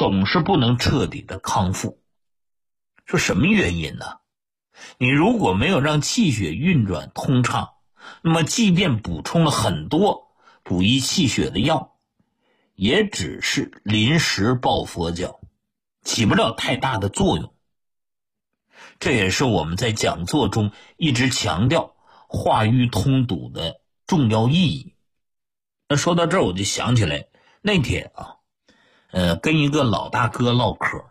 总是不能彻底的康复。说什么原因呢？你如果没有让气血运转通畅，那么即便补充了很多补益气血的药，也只是临时抱佛脚，起不了太大的作用。这也是我们在讲座中一直强调化瘀通堵的重要意义。那说到这儿，我就想起来那天跟一个老大哥唠嗑。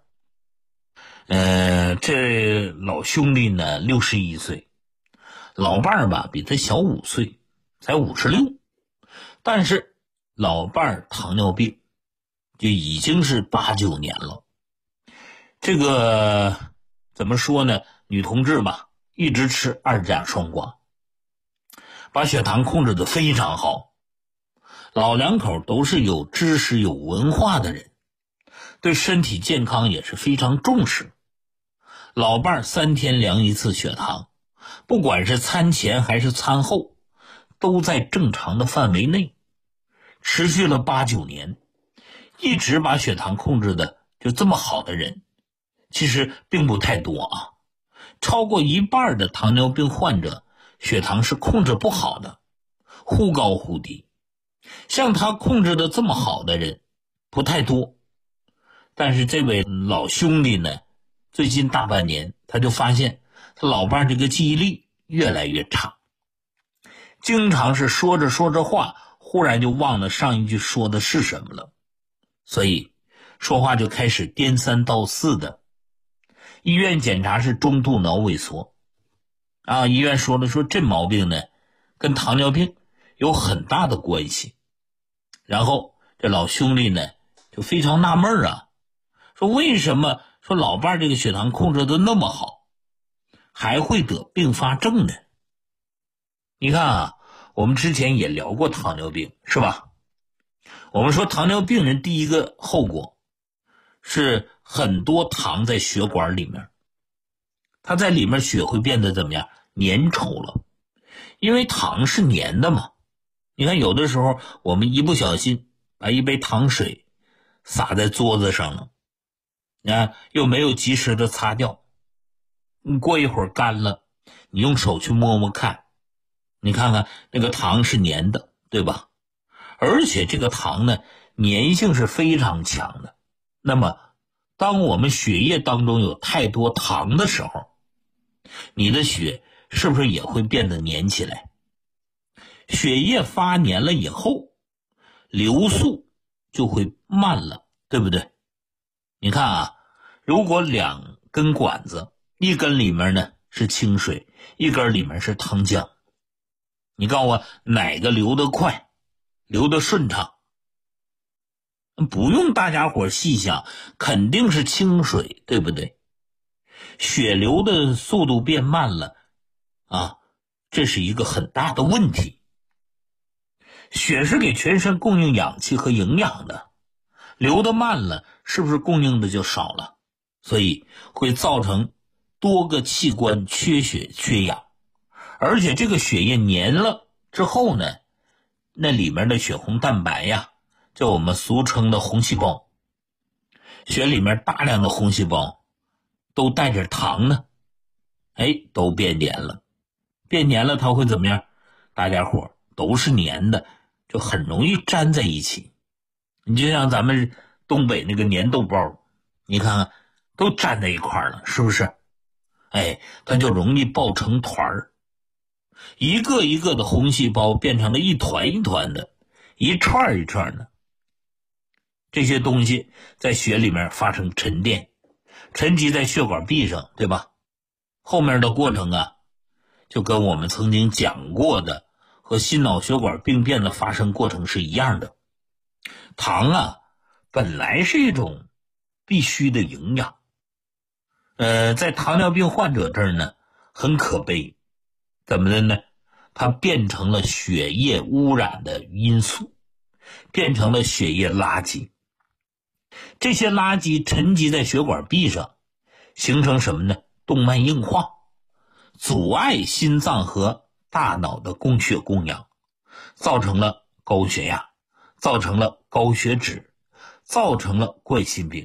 这老兄弟呢61岁，老伴儿吧比他小5岁，才56，但是老伴儿糖尿病就已经是8、9年了。这个怎么说呢？女同志吧，一直吃2价双胍，把血糖控制得非常好。老两口都是有知识有文化的人，对身体健康也是非常重视。老伴儿3天量1次血糖，不管是餐前还是餐后，都在正常的范围内，持续了8、9年，一直把血糖控制的就这么好的人，其实并不太多啊。超过一半的糖尿病患者血糖是控制不好的，忽高忽低。像他控制的这么好的人不太多，但是这位老兄弟呢，最近大半年他就发现他老伴这个记忆力越来越差，经常是说着说着话，忽然就忘了上一句说的是什么了，所以说话就开始颠三倒四的。医院检查是中度脑萎缩医院说这毛病呢跟糖尿病有很大的关系。然后这老兄弟呢就非常纳闷说为什么说老伴这个血糖控制得那么好，还会得并发症呢？你看我们之前也聊过糖尿病，是吧？我们说糖尿病人第一个后果是很多糖在血管里面，它在里面血会变得怎么样？粘稠了。因为糖是粘的嘛，你看有的时候我们一不小心把一杯糖水洒在桌子上了，又没有及时的擦掉，你过一会儿干了，你用手去摸摸看，你看看那个糖是粘的，对吧？而且这个糖呢粘性是非常强的。那么当我们血液当中有太多糖的时候，你的血是不是也会变得粘起来？血液发粘了以后，流速就会慢了，对不对？你看如果2根管子，一根里面呢是清水，一根里面是糖浆，你告诉我哪个流得快，流得顺畅？不用大家伙细想，肯定是清水，对不对？血流的速度变慢了这是一个很大的问题。血是给全身供应氧气和营养的，流得慢了，是不是供应的就少了？所以会造成多个器官缺血缺氧。而且这个血液粘了之后呢，那里面的血红蛋白就我们俗称的红细胞，血里面大量的红细胞都带着糖呢，都变粘了。变粘了它会怎么样？大家伙都是粘的，就很容易粘在一起。你就像咱们东北那个粘豆包，你看看都粘在一块了，是不是？它就容易抱成团儿，一个一个的红细胞变成了一团一团的，一串一串的。这些东西在血里面发生沉淀，沉积在血管壁上，对吧？后面的过程就跟我们曾经讲过的和心脑血管病变的发生过程是一样的。糖本来是一种必须的营养，在糖尿病患者这儿呢很可悲，怎么的呢？它变成了血液污染的因素，变成了血液垃圾。这些垃圾沉积在血管壁上，形成什么呢？动脉硬化，阻碍心脏和大脑的供血供氧，造成了高血压，造成了高血脂，造成了冠心病。